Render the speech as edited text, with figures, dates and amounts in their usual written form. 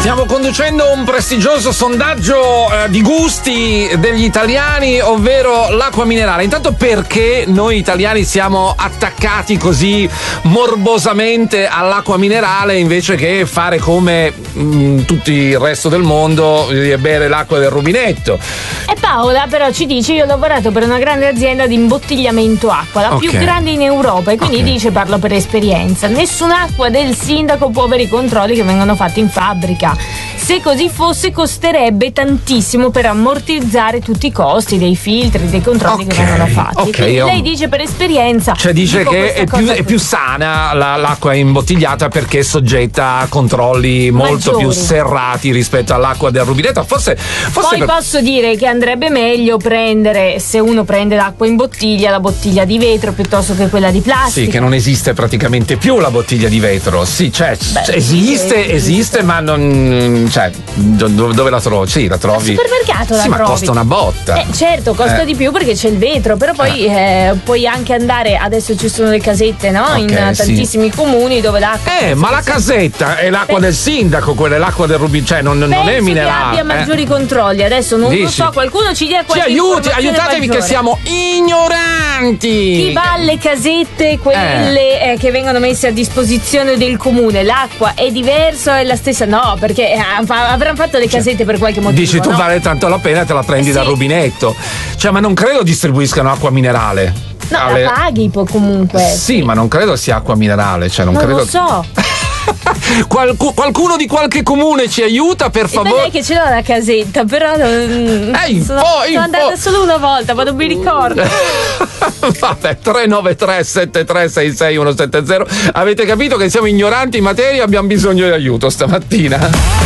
Stiamo conducendo un prestigioso sondaggio di gusti degli italiani, ovvero l'acqua minerale. Intanto, perché noi italiani siamo attaccati così morbosamente all'acqua minerale invece che fare come tutto il resto del mondo e bere l'acqua del rubinetto? E Paola però ci dice: io ho lavorato per una grande azienda di imbottigliamento acqua, la più grande in Europa, e quindi dice, parlo per esperienza, nessun'acqua del sindaco può avere i controlli che vengono fatti in fabbrica. Se così fosse, costerebbe tantissimo per ammortizzare tutti i costi dei filtri, dei controlli che vengono fatti. Quindi lei dice per esperienza. Cioè dice che è più sana l'acqua imbottigliata perché è soggetta a controlli molto più serrati rispetto all'acqua del rubinetto. Forse poi posso dire che andrebbe meglio prendere, se uno prende l'acqua in bottiglia, la bottiglia di vetro piuttosto che quella di plastica. Sì, che non esiste praticamente più la bottiglia di vetro. Sì, cioè esiste, ma non, cioè, dove la trovi? Sì, la trovi al supermercato, la trovi. Ma costa una botta. Certo, costa di più perché c'è il vetro, però poi puoi anche andare, adesso ci sono le casette, no? In tantissimi comuni dove l'acqua ma la casetta è l'acqua del sindaco, quella è l'acqua del rubinetto, cioè non è minerale. Che abbia maggiori controlli. Adesso non lo so, qualcuno ci dia qualche aiutatevi che siamo ignoranti. Chi va alle casette, quelle che vengono messe a disposizione del comune, l'acqua è diversa o è la stessa? No, perché avranno fatto le casette per qualche motivo. Dici tu, vale tanto la pena, te la prendi dal rubinetto. Cioè, ma non credo distribuiscano acqua minerale. No, la paghi comunque. Sì, ma non credo sia acqua minerale, cioè non credo. Lo so. Qualcuno di qualche comune ci aiuta, per favore? Lei che ce l'ho la casetta, però sono andata solo una volta, ma non mi ricordo. Vabbè, 393 7366 170. Avete capito che siamo ignoranti in materia, abbiamo bisogno di aiuto stamattina.